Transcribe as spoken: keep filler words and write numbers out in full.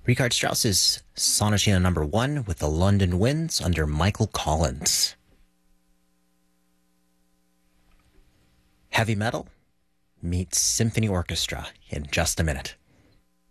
Richard Strauss's Sonatina Number One with the London Winds under Michael Collins. Heavy metal meets symphony orchestra in just a minute.